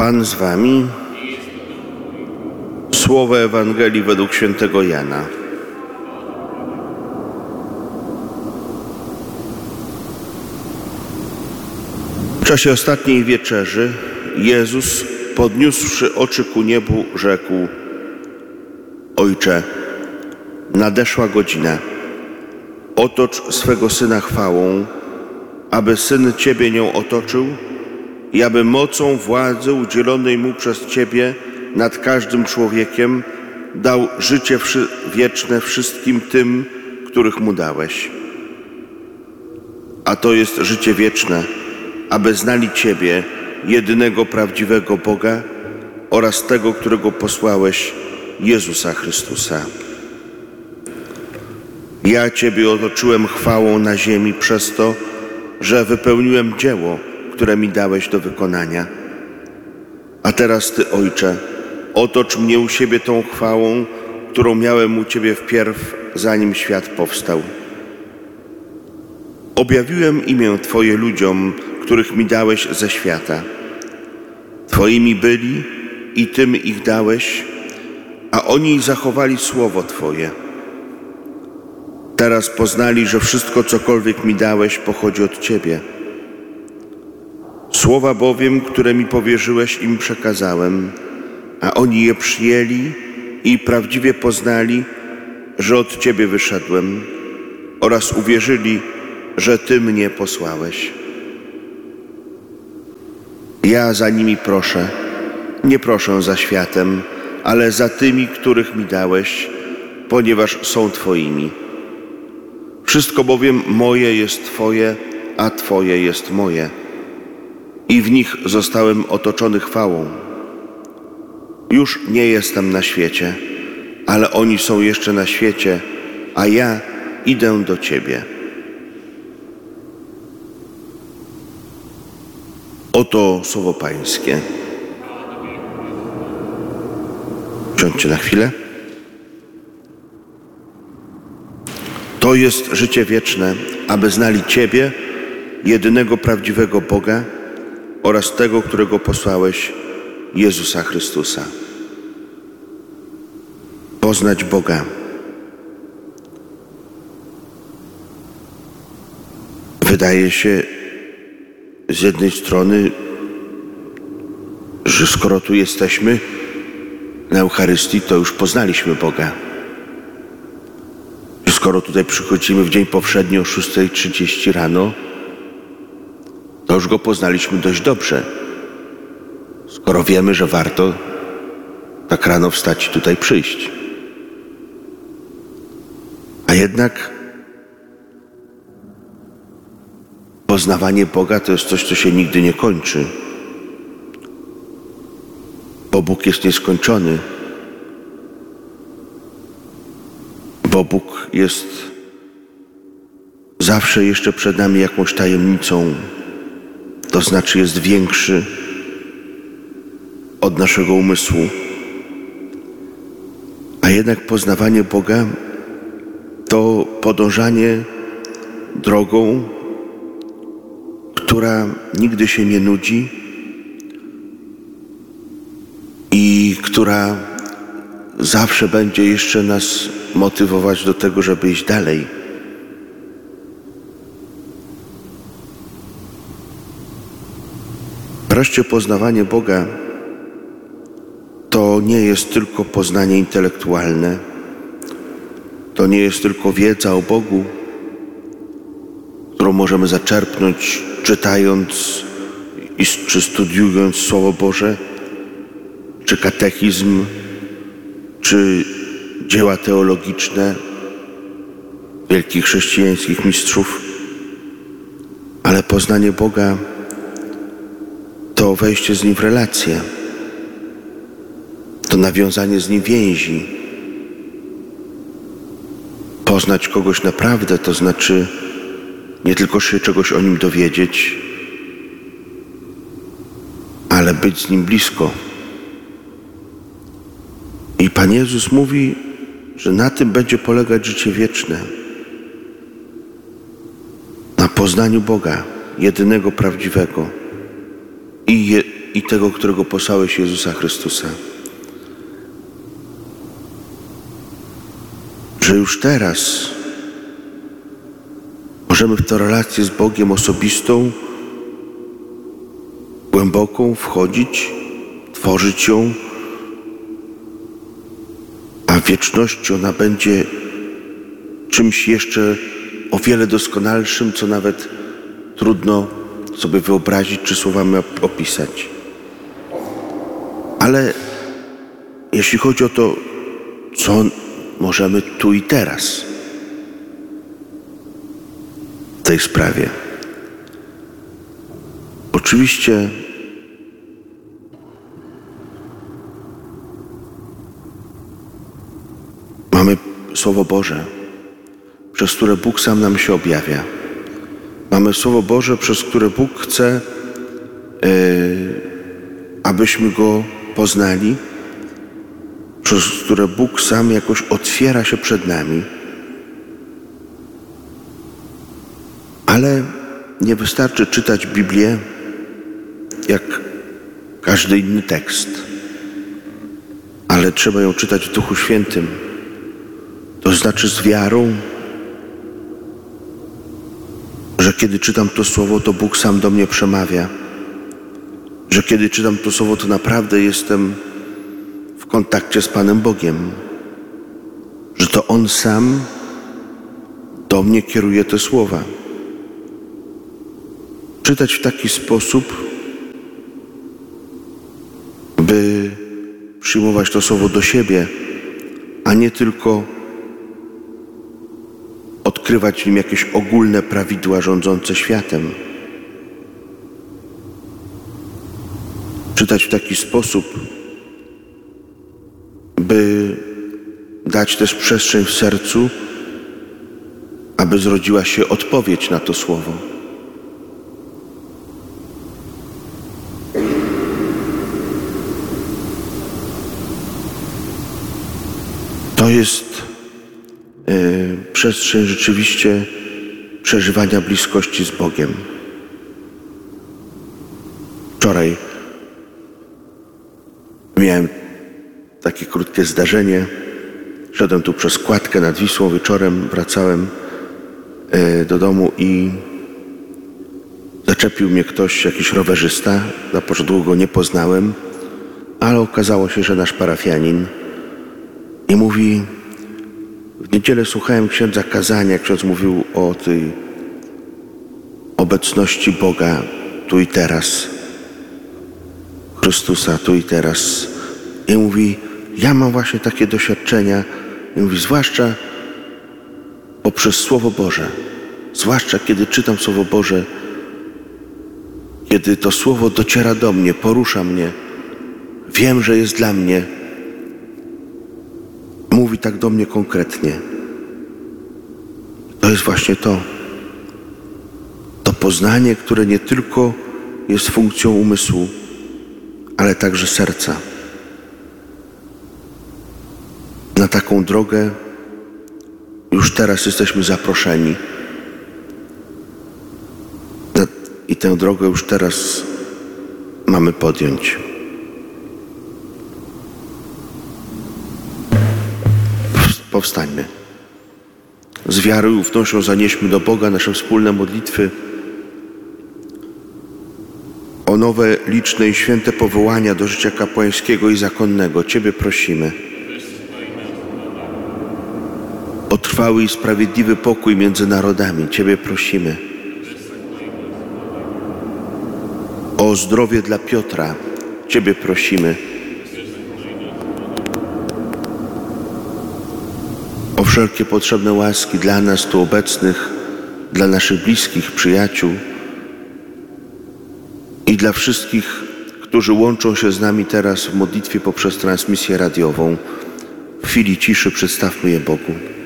Pan z wami. Słowo Ewangelii według świętego Jana. W czasie ostatniej wieczerzy Jezus, podniósłszy oczy ku niebu, rzekł: Ojcze, nadeszła godzina. Otocz swego Syna chwałą, aby Syn Ciebie nią otoczył i aby mocą władzy udzielonej Mu przez Ciebie nad każdym człowiekiem dał życie wieczne wszystkim tym, których Mu dałeś. A to jest życie wieczne, aby znali Ciebie, jedynego prawdziwego Boga oraz tego, którego posłałeś, Jezusa Chrystusa. Ja Ciebie otoczyłem chwałą na ziemi przez to, że wypełniłem dzieło, które mi dałeś do wykonania. A teraz Ty, Ojcze, otocz mnie u siebie tą chwałą, którą miałem u Ciebie wpierw, zanim świat powstał. Objawiłem imię Twoje ludziom, których mi dałeś ze świata. Twoimi byli i Tym ich dałeś, a oni zachowali słowo Twoje. Teraz poznali, że wszystko, cokolwiek mi dałeś, pochodzi od Ciebie. Słowa bowiem, które mi powierzyłeś, im przekazałem, a oni je przyjęli i prawdziwie poznali, że od Ciebie wyszedłem, oraz uwierzyli, że Ty mnie posłałeś. Ja za nimi proszę, nie proszę za światem, ale za tymi, których mi dałeś, ponieważ są Twoimi. Wszystko bowiem moje jest Twoje, a Twoje jest moje. I w nich zostałem otoczony chwałą. Już nie jestem na świecie, ale oni są jeszcze na świecie, a ja idę do Ciebie. Oto słowo Pańskie. Siądźcie na chwilę. To jest życie wieczne, aby znali Ciebie, jedynego prawdziwego Boga oraz tego, którego posłałeś, Jezusa Chrystusa. Poznać Boga. Wydaje się z jednej strony, że skoro tu jesteśmy na Eucharystii, to już poznaliśmy Boga. Skoro tutaj przychodzimy w dzień powszedni o 6:30 rano, to już Go poznaliśmy dość dobrze. Skoro wiemy, że warto tak rano wstać i tutaj przyjść. A jednak poznawanie Boga to jest coś, co się nigdy nie kończy. Bo Bóg jest nieskończony. Bo Bóg jest zawsze jeszcze przed nami jakąś tajemnicą, to znaczy jest większy od naszego umysłu. A jednak poznawanie Boga to podążanie drogą, która nigdy się nie nudzi i która zawsze będzie jeszcze nas motywować do tego, żeby iść dalej. Wreszcie poznawanie Boga to nie jest tylko poznanie intelektualne, to nie jest tylko wiedza o Bogu, którą możemy zaczerpnąć czytając czy studiując Słowo Boże, czy katechizm, czy dzieła teologiczne wielkich chrześcijańskich mistrzów, ale poznanie Boga to wejście z Nim w relację, to nawiązanie z Nim więzi. Poznać kogoś naprawdę to znaczy nie tylko się czegoś o Nim dowiedzieć, ale być z Nim blisko. I Pan Jezus mówi, że na tym będzie polegać życie wieczne. Na poznaniu Boga, jedynego prawdziwego i i tego, którego posłałeś, Jezusa Chrystusa. Że już teraz możemy w tę relację z Bogiem osobistą, głęboką wchodzić, tworzyć ją, a w wieczności ona będzie czymś jeszcze o wiele doskonalszym, co nawet trudno sobie wyobrazić czy słowami opisać. Ale jeśli chodzi o to, co możemy tu i teraz w tej sprawie, oczywiście mamy Słowo Boże, przez które Bóg sam nam się objawia. Mamy Słowo Boże, przez które Bóg chce, abyśmy Go poznali, przez które Bóg sam jakoś otwiera się przed nami. Ale nie wystarczy czytać Biblię jak każdy inny tekst, ale trzeba ją czytać w Duchu Świętym, to znaczy z wiarą, że kiedy czytam to Słowo, to Bóg sam do mnie przemawia, że kiedy czytam to Słowo, to naprawdę jestem w kontakcie z Panem Bogiem, że to On sam do mnie kieruje te słowa. Czytać w taki sposób, by przyjmować to Słowo do siebie, a nie tylko odkrywać w nim jakieś ogólne prawidła rządzące światem. Czytać w taki sposób, by dać też przestrzeń w sercu, aby zrodziła się odpowiedź na to Słowo. To jest przestrzeń rzeczywiście przeżywania bliskości z Bogiem. Wczoraj miałem takie krótkie zdarzenie. Szedłem tu przez Kładkę nad Wisłą, wieczorem wracałem do domu i zaczepił mnie ktoś, jakiś rowerzysta. Na początku go nie poznałem, ale okazało się, że nasz parafianin. I mówi: w niedzielę słuchałem księdza kazania, ksiądz mówił o tej obecności Boga tu i teraz, Chrystusa tu i teraz. I mówi: ja mam właśnie takie doświadczenia. I mówi: zwłaszcza poprzez Słowo Boże, zwłaszcza kiedy czytam Słowo Boże, kiedy to Słowo dociera do mnie, porusza mnie, wiem, że jest dla mnie. Mówi tak do mnie konkretnie. To jest właśnie to poznanie, które nie tylko jest funkcją umysłu, ale także serca. Na taką drogę już teraz jesteśmy zaproszeni. I tę drogę już teraz mamy podjąć. Powstańmy. Z wiarą i ufnością zanieśmy do Boga nasze wspólne modlitwy o nowe, liczne i święte powołania do życia kapłańskiego i zakonnego. Ciebie prosimy. O trwały i sprawiedliwy pokój między narodami. Ciebie prosimy. O zdrowie dla Piotra. Ciebie prosimy. O wszelkie potrzebne łaski dla nas tu obecnych, dla naszych bliskich, przyjaciół i dla wszystkich, którzy łączą się z nami teraz w modlitwie poprzez transmisję radiową. W chwili ciszy przedstawmy je Bogu.